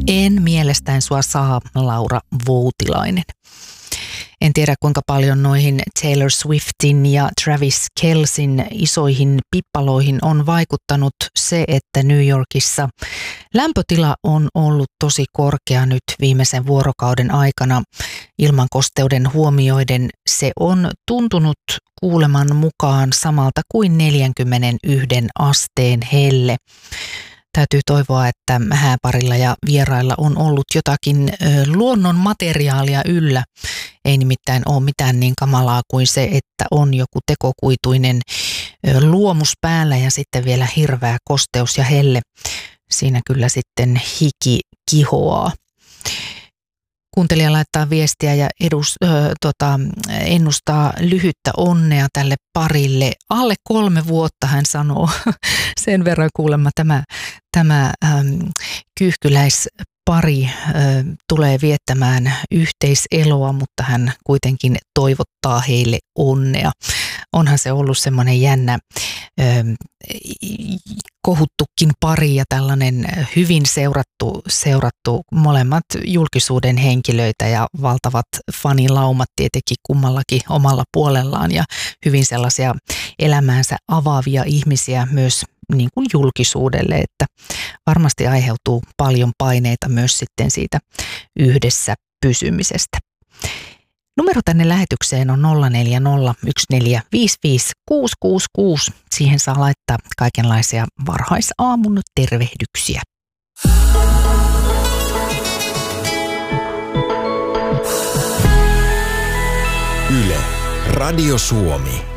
En mielestäni sua saa, Laura Voutilainen. En tiedä kuinka paljon noihin Taylor Swiftin ja Travis Kelcein isoihin pippaloihin on vaikuttanut se, että New Yorkissa lämpötila on ollut tosi korkea nyt viimeisen vuorokauden aikana. Ilmankosteuden huomioiden se on tuntunut kuuleman mukaan samalta kuin 41 asteen helle. Täytyy toivoa, että hääparilla ja vierailla on ollut jotakin luonnon materiaalia yllä. Ei nimittäin ole mitään niin kamalaa kuin se, että on joku tekokuituinen luomus päällä ja sitten vielä hirveä kosteus ja helle. Siinä kyllä sitten hiki kihoaa. Kuuntelija laittaa viestiä ja ennustaa lyhyttä onnea tälle parille. Alle 3 vuotta hän sanoo. Sen verran kuulemma tämä kyyhkyläispari tulee viettämään yhteiseloa, mutta hän kuitenkin toivottaa heille onnea. Onhan se ollut semmoinen jännä kohuttukin pari ja tällainen hyvin seurattu molemmat julkisuuden henkilöitä ja valtavat fanilaumat tietenkin kummallakin omalla puolellaan ja hyvin sellaisia elämäänsä avaavia ihmisiä myös niin kuin julkisuudelle, että varmasti aiheutuu paljon paineita myös sitten siitä yhdessä pysymisestä. Numero tänne lähetykseen on 0401455666. Siihen saa laittaa kaikenlaisia varhaisaamun tervehdyksiä. Yle, Radio Suomi.